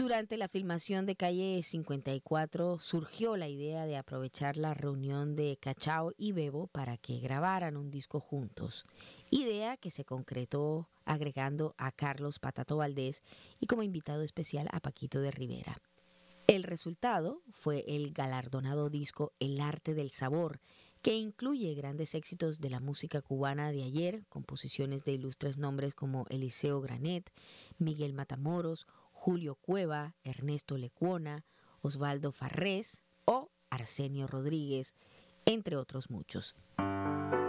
Durante la filmación de Calle 54 surgió la idea de aprovechar la reunión de Cachao y Bebo para que grabaran un disco juntos, idea que se concretó agregando a Carlos Patato Valdés y como invitado especial a Paquito de Rivera. El resultado fue el galardonado disco El arte del sabor, que incluye grandes éxitos de la música cubana de ayer, composiciones de ilustres nombres como Eliseo Granet, Miguel Matamoros, Julio Cueva, Ernesto Lecuona, Osvaldo Farrés o Arsenio Rodríguez, entre otros muchos.